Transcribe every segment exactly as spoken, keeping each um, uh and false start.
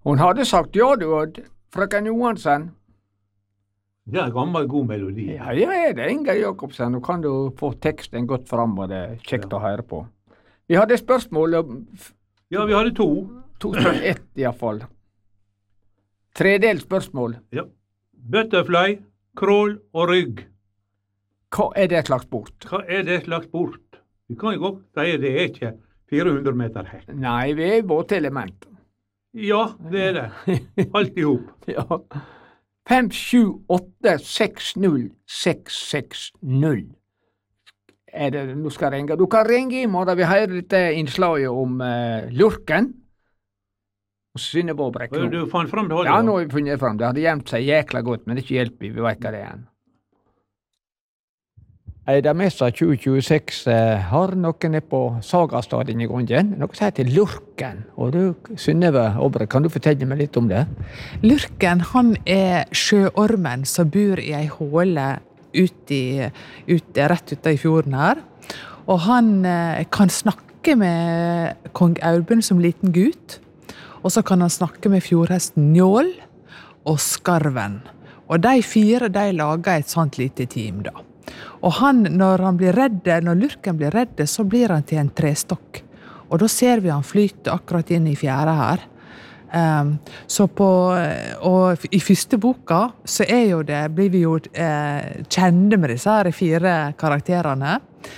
Hun hadde sagt ja, du, Odd. Frøken Johansen. Det er en gammel, god melodi. Ja, ja, er det Inger Jacobsen. Nå kan du få teksten godt fram, og det er kjekt Ja. å høre på. Vi hadde spørsmål, Ja, vi hadde to. to spørsmål ett i hvert fall. Tredelt spørsmål. Ja. Butterfly, krål og rygg. Hva er det slags sport? Hva er det slags sport? Vi kan jo godt si det er ikke fire hundre meter hekk. Nei, vi er i båtelement. Ja, det er det. Alt i hop. Ja. Fem, sju, åtte, seks, null, seks, seks, null. Er det, nå skal jeg ringe. Du kan ringe i morgen. Vi hører dette innslaget om uh, lurken. Og Synnebåbrekk. Og Du fant fram det? Ja, nå har vi funnet fram. Det hadde gjemt seg jækla godt, men det er ikke hjelp i. Vi vet hva det er. Eidamessa tjue tjueseks eh, har noen på Sagastad denne gangen. Noe som heter Lurken. Og du, Synnøve Åbre, kan du fortelle meg litt om det? Lurken, han er sjøormen som bor i ei håle ute i, ute, rett ute i fjorden her. Og han eh, kan snakke med kong Audun som liten gutt. Og så kan han snakke med fjordhesten Njål og Skarven. Og de fire, de lager et sånt lite team da. Og han, når han blir redde, når lurken blir redde, så blir han til en trestokk. Og da ser vi han flyte akkurat inn i fjæra her. Um, så på, og i første boka, så er jo det, blir vi jo eh, kjende med disse her fire karakterene.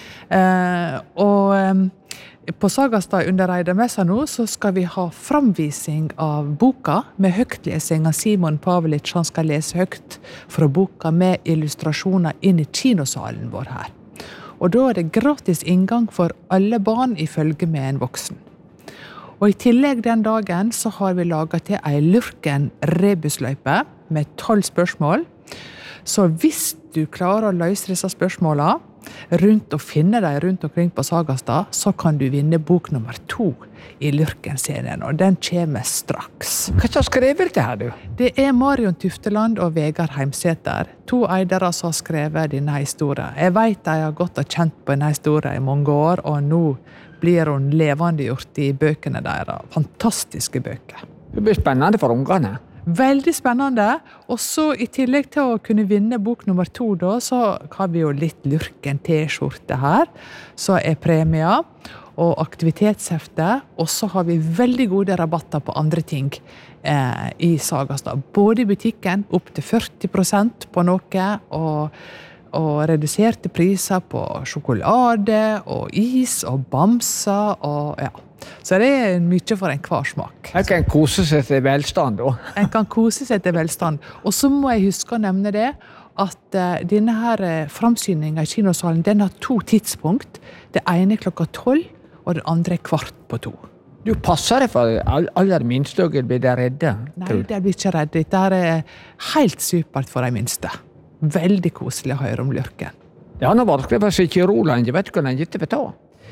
Uh, og um, på Sagastad under Eidamessa nå, så skal vi ha framvisning av boka med høgtlesing av Simon Pavelic. Han skal lese høgt fra boka med illustrasjoner inn i kinosalen vår her. Og da er det gratis inngang for alle barn i følge med en voksen. Og i tillegg den dagen så har vi laget til ei Lurken rebusløype med tolv spørsmål. Så hvis du klarer å løse disse spørsmålene, rundt og finne deg rundt omkring på Sagastad, så kan du vinne bok nummer to i Lurken-serien, og den kommer straks. Hva har skrevet dette her, du? Det er Marion Tufteland og Vegard Heimseter, to eidere som har skrevet denne historien. Jeg vet de har gått og kjent på denne historien i mange år, og nå blir hun levende gjort i bøkene deres. Fantastiske bøker. Det blir spennende for ungene. Veldig spennende, og så i tillegg til å kunne vinne bok nummer to da, så har vi jo litt Lurken t-skjorte her, så er premier og aktivitetshefte, og så har vi veldig gode rabatter på andre ting eh, i Sagastad. Både i butikken, opp til førti prosent på noe, og, og reduserte priser på sjokolade og is og bamser, og ja. Så det er mye for en hver smak. Jeg kan kose seg til velstand da. En kan kose seg til velstand. Og så må jeg huske å nevne det, at uh, denne her uh, framsyningen i kinosalen, den har to tidspunkt. Det ene er klokka tolv, og det andre er kvart på to. Du passer deg for all, aller minste og blir der redde. Nei, de blir ikke redde. Dette er helt supert for de minste. Veldig koselig å høre om Lurken. Det har nå vanskelig for seg ikke Roland. Jeg vet ikke hva den gitt vil ta.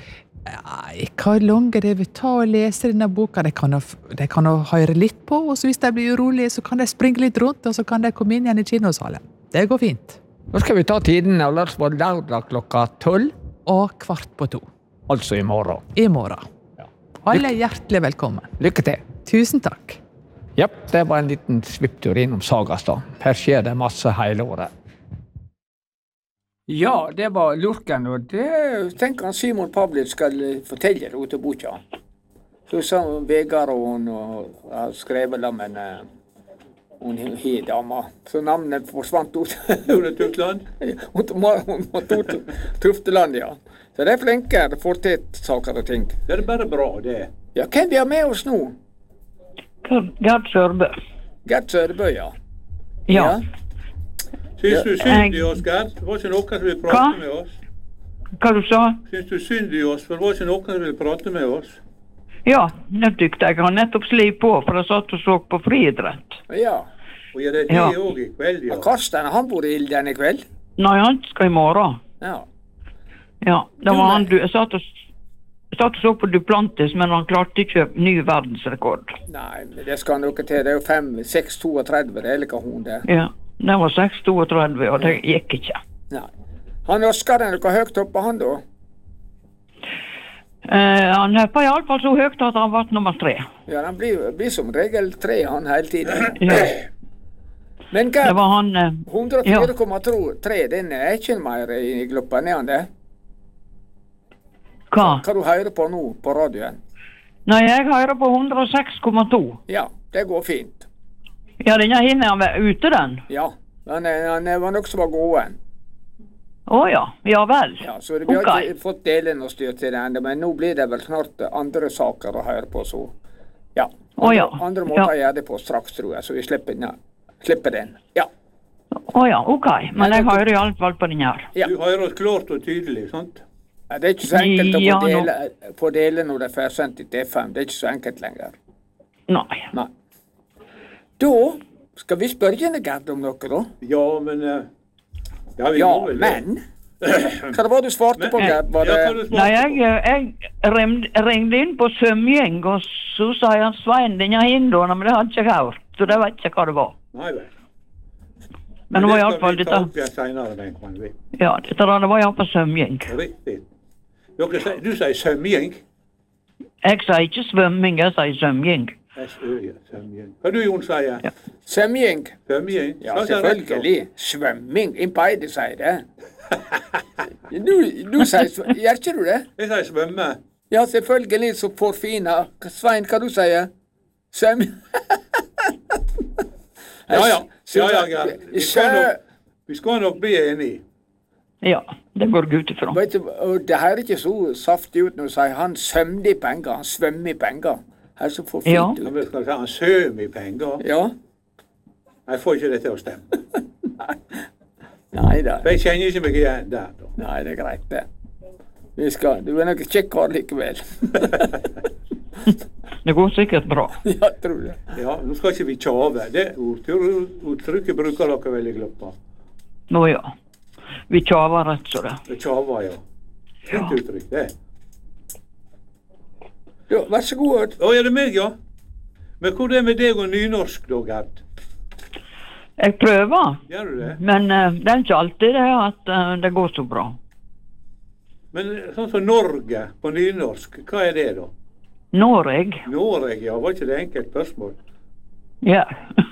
Nei, hva langt det vil ta å lese denne boka, de kan, de kan høre litt på, og så hvis de blir urolige, så kan de springe litt rundt, og så kan de komme inn igjen i kinosalen. Det går fint. Nå skal vi ta tiden av lørdag lørdag klokka tolv. Og kvart på to. Altså i morgen. I morgen. Ja. Alle er hjertelig velkommen. Lykke til. Tusen takk. Ja, det var en liten svipptur innom Sagastad. Her skjer det masse hele året. Ja, det var Lurken, og det tenker han Simon Pavlic skal fortelle det ut av boka. Så sa Vegard og hun og har skrevet det, men uh, hun er dama. Så navnet forsvant ut. Tone Tufteland? Hun var Tufteland, ja. Så det er flinke, det får til saker og ting. Det er bare bra, det. Ja, hvem vi har med oss nå? Gerd Sørbø. Gerd Sørbø, ja. Ja. ja. Syns du synd i oss, Gerd? Det var ikke noen som ville prate Hva? med oss. Hva du sa? Syns du synd i oss, for det var ikke noen som ville prate med oss. Ja, det tykte jeg. Han nettopp sli på, for jeg satt og så på friidrett. Ja. Og ja, det er det Ja. òg i kveld, ja. Karsten, han bor i Ilden i kveld? Nei, han skal i morgen. Ja. Ja, det Jo, var nei. han du... Jeg satt og, jeg satt og så på Duplantis, men han klarte ikke ny verdensrekord. Nei, men det skal noe til. Det er jo fem, seks, toogtredve, det er like hun der. Ja, det var seks trettito, og det gikk ikke. Nei. Han Oskar er noe høyt oppe, han da? Eh, han hoppa i alle fall så høyt at han ble nummer tre. Ja, han blir, blir som regel tre han hele tiden. Ja. Men Det Gerd, var han eh, hundre og fire komma tre, den er ikke mer i gloppen, er han det? Hva? Hva du hører på nå på radioen? Nei, jeg hører på hundre og seks komma to. Ja, det går fint. Ja, denne hinner han var ute, den. Ja, han, er, han er- var nok som var gåen. Å ja, ja vel. Ja, så vi har Ok. ikke fått delen og styrt til det enda, men nå blir det vel snart andre saker å høre på, så ja. Å ja. Andre, andre måter Ja. å gjøre det på straks, tror jeg, så vi slipper, den- slipper den. Ja. Å ja, ok. Men jeg hører i alle fall på den her. Ja. Du hører oss klart og tydelig, sant? Ja, det er ikke så enkelt å Ja, få nå- dele, få dele når det er fersendt til F M. Det er ikke så enkelt lenger. Nei. Nei. Da skal vi spørre henne, Gerd, om noe, da. Ja, men eh, Ja, vi Ja, må vel det. men Hva var det du svarte på, Men- Gerd? Var Ja, hva det du Nei, svarte jeg, jeg rem- ringde inn på svømmegjeng, og så sa jeg Svein, denne hindoen, men det hadde ikke jeg hørt, så det vet ikke hva det var. på? Nei vel. Men det var i alle skal fall vi ta dette. opp igjen senere, den kan vi. Ja, dette da, det var iallfall svømmegjeng. Riktig. Dere sier, du sier svømmegjeng? Jeg sier ikke svømming, jeg sier svømmegjeng. S Ø, ja, svømmegjeng. Hva du, Jon, sier? Ja. svømming? Svømmegjeng? Ja, Hva sier dere? selvfølgelig. Svømming. Inn på Eide sier det. Du, du sier sv- Gjør ikke du det? Jeg sier svømme. Ja, selvfølgelig, så forfina. Svein, hva du sier? Svømming? Ja, ja. Ja, ja, Gerd. Vi skal nok, vi skal nok bli enige. Ja, det går jeg ut ifra. Vet du, og det her er ikke så saftig ut når du sier han svømte i penger, han svømmer i penger. Her så får Ja. fint Ja, ut. men skal vi si han søm i penger? Ja. Jeg får ikke det til å stemme. Nei da. For jeg kjenner ikke meg igjen der, da. Nei, det er greit, det. Vi skal, du er nok kjekk kar likevel. Det går sikkert bra. Ja, tror det. Ja, nå skal ikke vi tjave. Det ordtrykket uttrykket bruker dere vel i Gloppa. Nå ja. Vi tjaver rett så det. Det tjava, ja. Fint uttrykk, det. Ja, vær så god. Å, er det meg, ja? Men hvor er det med deg og nynorsk, da, Gerd? Jeg prøver, Gjør du det? men eh, det er ikke alltid det at eh, det går så bra. Men sånn som Norge på nynorsk, hva er det, da? Noreg, Noreg, ja. Var ikke det enkelt spørsmål? ja.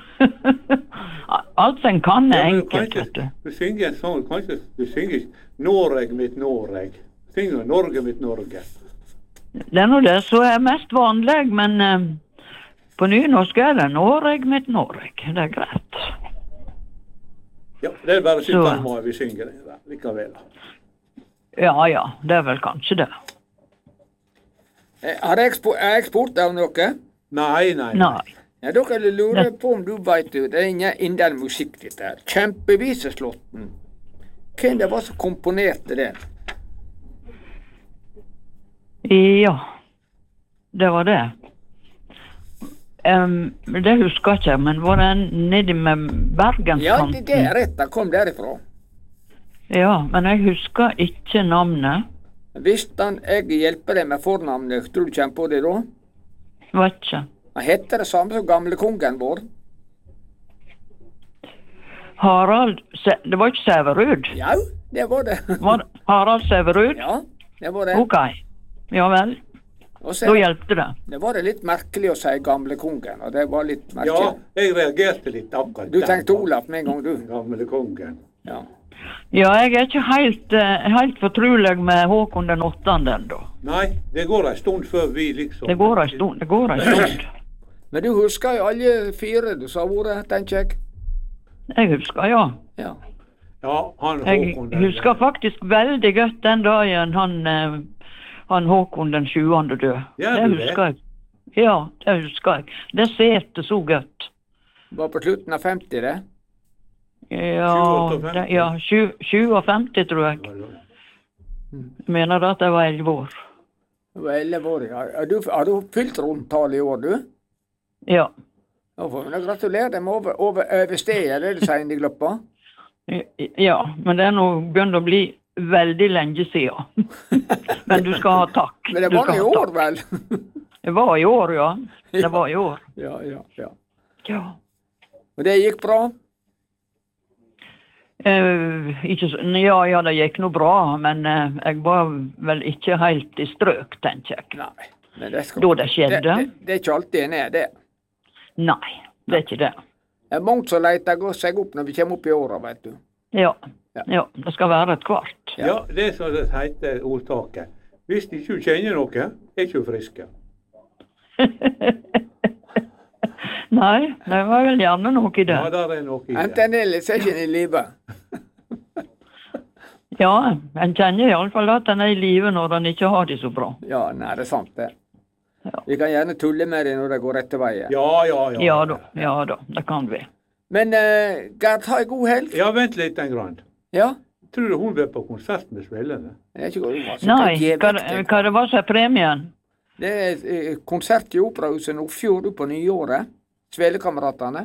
Alt en kan er Ja, men du kan enkelt, vet ikke, du. du synger en sånn, kanskje du synger ikke Noreg mitt Noreg. Synger Norge mitt Norge. Det er nå det som er mest vanlig, men eh, på nynorsk er det Noreg mitt Noreg. Det er greit. Ja, det er bare Så- syttende mai vi synger det der, likevel. Ja ja, det er vel kanskje det. Eh, Har jeg, spo- har jeg spurt deg om noe? Nei, nei, Nei. Ja, dere lurer på om du vet det. Det er ingen innen musikk, dette her. Kjempeviseslåtten. Hvem det var som komponerte den? Ja, det var det. Em, det husker jeg ikke, men var det nedi med Ja, det, Bergenskanten? det er rett. Det kom derifra. Ja, men jeg husker ikke navnet. Hvis han, jeg hjelper deg med fornavnet, tror du kommer på det da? Vet ikke. Han heter det samme som gamlekongen vår. Harald Se Det var ikke Sæverud? Ja, det var det. Var det Harald Sæverud? Ja, det var det. Ok. Ja vel. Og så Da hjelpte det. det var det litt merkelig å si gamlekongen, og det var litt Ja, merkelig. jeg reagerte litt akkurat Du der, tenkte da. Olaf med en gang, du. Gamle kongen. Ja. Ja, jeg er ikke helt, eh, helt fortrolig med Håkon den åttende ennå. Nei, det går en stund før vi liksom Det går ei stund. Det går ei stund. Men du husker jo alle fire du sa ordet, tenker jeg. Jeg husker, ja. Ja. Ja, han Jeg Håkon den- husker faktisk veldig godt den dagen han, eh, han Håkon den sjuende død. Gjør Det du det? husker jeg. Ja, det husker jeg. Det sete så godt. Var på slutten av femti, det. Ja, sjuogfemti. det, ja sju- sjuogfemti tror jeg. Jeg mener at jeg var elleve år. Du var elleve år, ja. Har du, har du fylt rundtallet i år, du? Ja. Da får vi nå gratulere deg med over, over, over stedet, det er det sier i Gloppa. Ja, men det er nå begynt å bli veldig lenge siden. Men du skal ha takk. Men det Du var skal i ha år, takk. vel? Det var i år, ja. Det var i år. Ja, ja, ja. Ja. Og det gikk bra? Eh, ikke, så- ja, ja, det gikk nå bra, men eh, jeg var vel ikke helt i strøk, tenker jeg. Nei. Men det skal, Da det skjedde? Det, det, det er ikke alltid en er det. Nei, det er ikke det. Det er mange som leter gå- seg opp når vi kommer opp i åra, vet du. Ja. Ja. ja, det skal være et kvart. Ja, det er som det heter ordtaket. Hvis ikke du kjenner noe, er ikke du frisk. Nei, det var vel gjerne noe i det. Ja, der er noe i det. Enten eller så er ikke en i live. Ja, en kjenner iallfall at en er i live når en ikke har det så bra. Ja, nei, det er sant det. Ja. Vi kan gjerne tulle med det når det går rette veien. Ja, ja, ja. Ja da, ja da, det kan vi. Men uh, Gerd, ha en god helg. Ja, vent litt en grann. Ja? Tror du hun vil på konsert med Svellene? Det er ikke godt. Altså, Nei, hva hva, vekk det? hva det var som er premien? Det er eh, konsert i Operahuset Nordfjord på nyåret. Svelekameratene.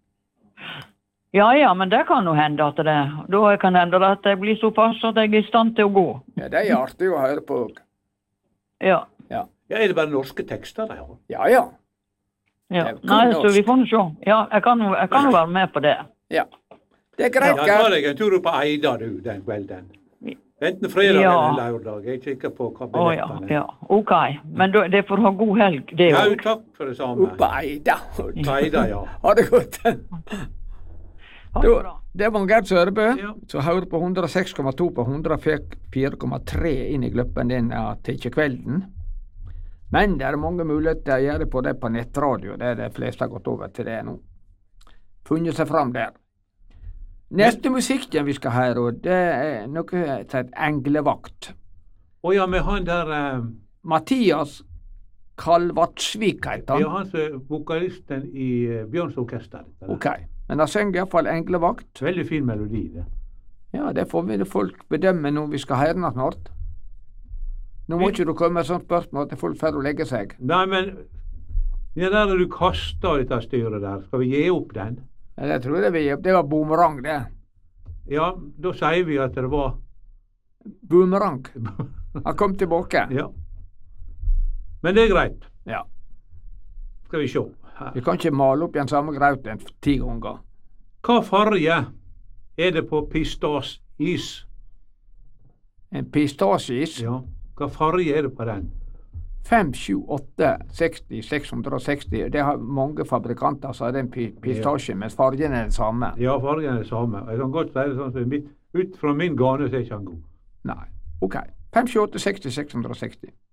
Ja ja, men det kan jo hende at det Da kan hende at jeg blir såpass at jeg er i stand til å gå. Ja, det er artig å høre på. Ja. Ja, Ja, er det bare norske tekster de har? ja. ja. ja. Det er kun Nei, så norsk. vi får nå se. Ja, jeg kan jo jeg kan jo være med på det. ja. Det er greit, Ja, ta Gerd. deg en tur opp på Eida, du, den kvelden. Enten fredag Ja. eller lørdag. Jeg kikker på hva Å ja, billettene er. ja. OK. Men da, det får ha god helg, det Ja, òg. takk for det samme. Oppe Eida. Eida, ja. Ha det godt. Ha det Da, bra. det var Gerd Sørebø, Ja. som hører på hundre og seks komma to på hundre og fire komma tre inn i gløppen din av til kvelden. Men det er mange muligheter å gjøre på det på nettradio. Det er de fleste har gått over til det nå. Funnet seg fram der. Neste musikken vi skal høre, og det er noe som heter Englevakt. Å ja, med han der eh, Mathias Kalvatsvik heter Ja, han. han som er vokalisten i eh, Bjørns orkester. Ok, men han synger iallfall Englevakt. Veldig fin melodi, det. Ja, det får vi folk bedømme når vi skal høre den snart. Nå må ikke du komme med et sånt spørsmål til folk før å legge seg. Nei, men det der du kasta dette styret der, skal vi gi opp den? Ja, det tror jeg vi, det var boomerang, det. Ja, da sier vi at det var Boomerang. Han kom tilbake. Ja. Men det er greit. Ja. Skal vi se. Her. Vi kan ikke male opp igjen samme grauten ti ganger. Hva farge er det på pistasjeis? En pistasjeis. Ja. Hva farge er det på den? fem, sju, åtte, seksti, seks hundre og seksti. Det har mange fabrikanter som har den pi- pistasjen, mens fargen er den samme. Ja, fargen er det samme. Jeg kan godt si det sånn som mitt, ut fra min gane så er ikke han god. Nei. Ok. fem, sju, åtte, seksti, seks hundre og seksti.